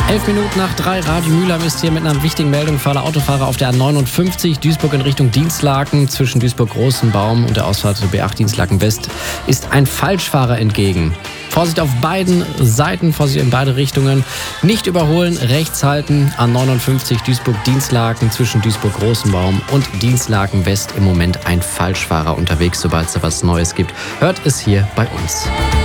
11:11 Radio Mülheim ist hier mit einer wichtigen Meldung für alle Autofahrer auf der A59 Duisburg in Richtung Dinslaken. Zwischen Duisburg-Großenbaum und der Ausfahrt zur B8 Dinslaken West ist ein Falschfahrer entgegen. Vorsicht auf beiden Seiten, Vorsicht in beide Richtungen. Nicht überholen, rechts halten. A59 Duisburg-Dinslaken zwischen Duisburg-Großenbaum und Dinslaken West im Moment ein Falschfahrer unterwegs. Sobald es da was Neues gibt, hört es hier bei uns.